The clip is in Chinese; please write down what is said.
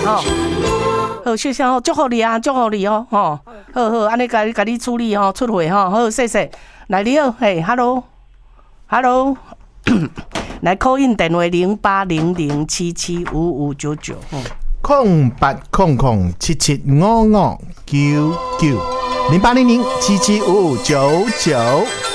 吼。好，谢谢哦，祝福你啊，祝福你哦，吼，好好，安尼甲你处理吼，出货吼，好，谢谢。来你好，嘿 ，hello， 来 call in 电话0800775599， 0800775599 0800775599。